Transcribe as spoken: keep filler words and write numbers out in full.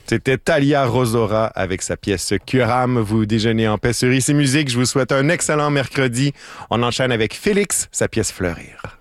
C'était Talia Rosora avec sa pièce Curam. Vous déjeunez en paix sur Ici Musique. Je vous souhaite un excellent mercredi. On enchaîne avec Félix, sa pièce Fleurir.